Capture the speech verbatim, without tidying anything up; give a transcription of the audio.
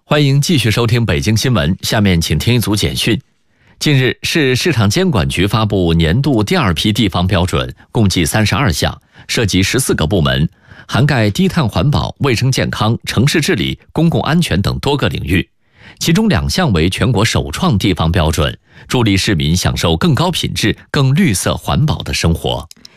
欢迎继续收听北京新闻，下面请听一组简讯。近日，市市场监管局发布年度第二批地方标准，共计三十二项，涉及十四个部门，涵盖低碳环保、卫生健康、城市治理、公共安全等多个领域。其中两项为全国首创地方标准，助力市民享受更高品质、更绿色环保的生活。